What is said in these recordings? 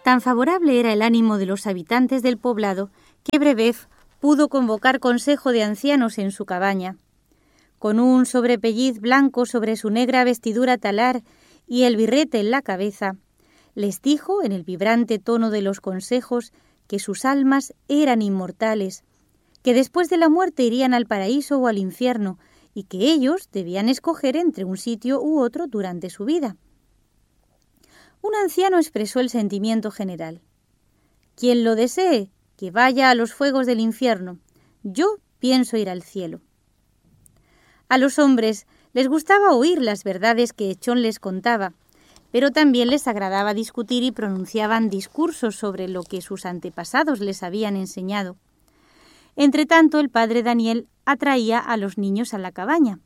Tan favorable era el ánimo de los habitantes del poblado que Brebeuf pudo convocar consejo de ancianos en su cabaña. Con un sobrepelliz blanco sobre su negra vestidura talar y el birrete en la cabeza, les dijo en el vibrante tono de los consejos que sus almas eran inmortales, que después de la muerte irían al paraíso o al infierno y que ellos debían escoger entre un sitio u otro durante su vida. Un anciano expresó el sentimiento general. Quien lo desee, que vaya a los fuegos del infierno. Yo pienso ir al cielo. A los hombres les gustaba oír las verdades que Echón les contaba, pero también les agradaba discutir y pronunciaban discursos sobre lo que sus antepasados les habían enseñado. Entretanto, el padre Daniel atraía a los niños a la cabaña.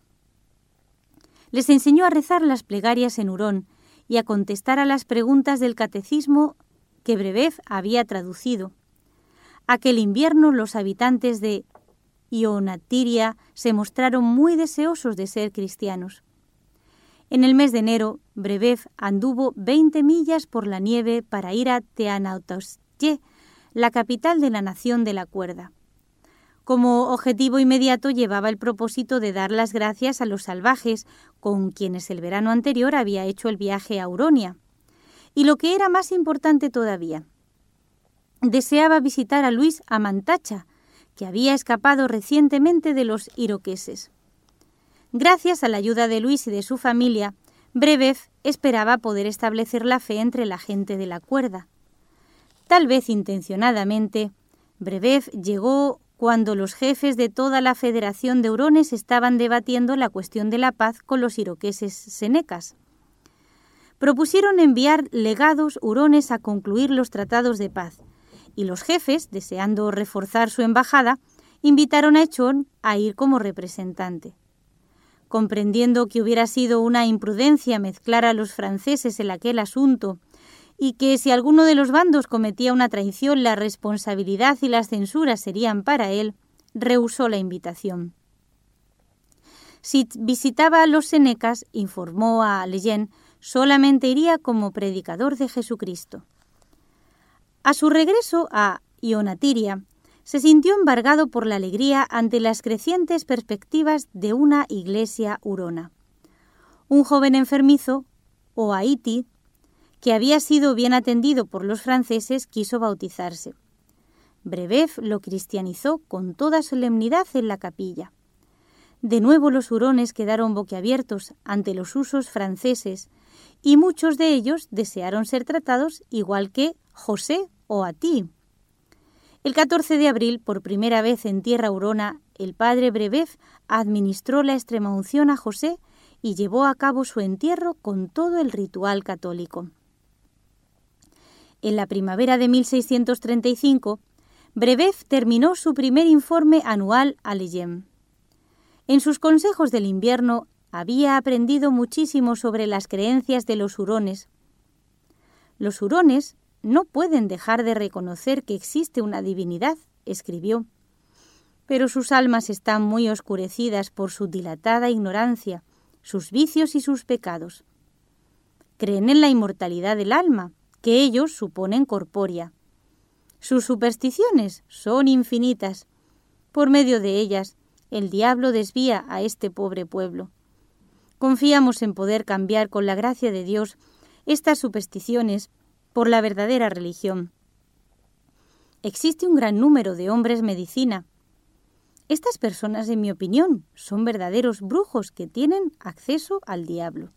Les enseñó a rezar las plegarias en hurón y a contestar a las preguntas del catecismo que Brebeuf había traducido. Aquel invierno los habitantes de Ionatiria se mostraron muy deseosos de ser cristianos. En el mes de enero, Brebeuf anduvo 20 millas por la nieve para ir a Teanautostié, la capital de la nación de la cuerda. Como objetivo inmediato llevaba el propósito de dar las gracias a los salvajes con quienes el verano anterior había hecho el viaje a Huronia. Y lo que era más importante todavía, deseaba visitar a Luis Amantacha, que había escapado recientemente de los iroqueses. Gracias a la ayuda de Luis y de su familia, Brebeuf esperaba poder establecer la fe entre la gente de la cuerda. Tal vez intencionadamente, Brebeuf llegó cuando los jefes de toda la Federación de Hurones estaban debatiendo la cuestión de la paz con los iroqueses senecas. Propusieron enviar legados hurones a concluir los tratados de paz, y los jefes, deseando reforzar su embajada, invitaron a Echón a ir como representante. Comprendiendo que hubiera sido una imprudencia mezclar a los franceses en aquel asunto y que si alguno de los bandos cometía una traición, la responsabilidad y las censuras serían para él, rehusó la invitación. Si visitaba a los senecas, informó a Leyen, solamente iría como predicador de Jesucristo. A su regreso a Ionatiria, se sintió embargado por la alegría ante las crecientes perspectivas de una iglesia hurona. Un joven enfermizo, Oaiti, que había sido bien atendido por los franceses, quiso bautizarse. Brebeuf lo cristianizó con toda solemnidad en la capilla. De nuevo los hurones quedaron boquiabiertos ante los usos franceses y muchos de ellos desearon ser tratados igual que José Oatí. El 14 de abril, por primera vez en tierra hurona, el padre Brebeuf administró la extremaunción a José y llevó a cabo su entierro con todo el ritual católico. En la primavera de 1635, Brebeuf terminó su primer informe anual a Leyen. En sus consejos del invierno había aprendido muchísimo sobre las creencias de los hurones. Los hurones no pueden dejar de reconocer que existe una divinidad, escribió, pero sus almas están muy oscurecidas por su dilatada ignorancia, sus vicios y sus pecados. Creen en la inmortalidad del alma, que ellos suponen corpórea. Sus supersticiones son infinitas. Por medio de ellas, el diablo desvía a este pobre pueblo. Confiamos en poder cambiar con la gracia de Dios estas supersticiones por la verdadera religión. Existe un gran número de hombres medicina. Estas personas, en mi opinión, son verdaderos brujos que tienen acceso al diablo.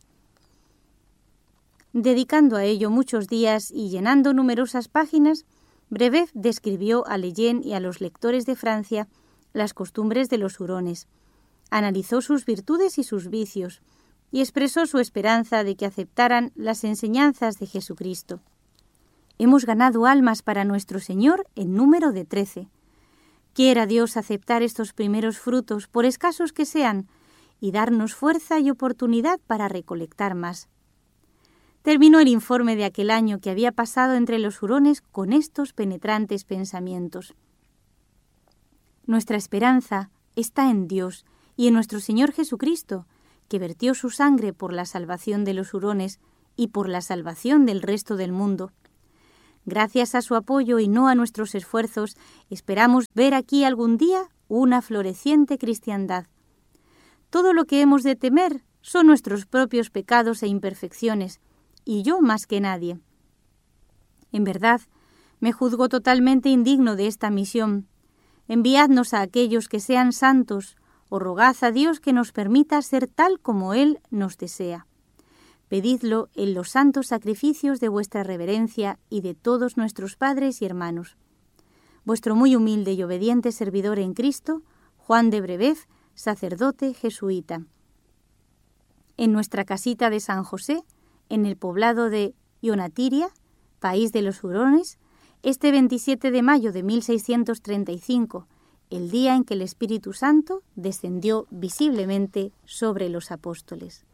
Dedicando a ello muchos días y llenando numerosas páginas, Brebeuf describió a Leyen y a los lectores de Francia las costumbres de los hurones, analizó sus virtudes y sus vicios y expresó su esperanza de que aceptaran las enseñanzas de Jesucristo. Hemos ganado almas para nuestro Señor en número de 13. Quiera Dios aceptar estos primeros frutos, por escasos que sean, y darnos fuerza y oportunidad para recolectar más. Terminó el informe de aquel año que había pasado entre los hurones con estos penetrantes pensamientos. Nuestra esperanza está en Dios y en nuestro Señor Jesucristo, que vertió su sangre por la salvación de los hurones y por la salvación del resto del mundo. Gracias a su apoyo y no a nuestros esfuerzos, esperamos ver aquí algún día una floreciente cristiandad. Todo lo que hemos de temer son nuestros propios pecados e imperfecciones, y yo más que nadie. En verdad, me juzgo totalmente indigno de esta misión. Enviadnos a aquellos que sean santos, o rogad a Dios que nos permita ser tal como Él nos desea. Pedidlo en los santos sacrificios de vuestra reverencia y de todos nuestros padres y hermanos. Vuestro muy humilde y obediente servidor en Cristo, Juan de Brebeuf, sacerdote jesuita. En nuestra casita de San José, en el poblado de Ionatiria, país de los Hurones, este 27 de mayo de 1635, el día en que el Espíritu Santo descendió visiblemente sobre los apóstoles.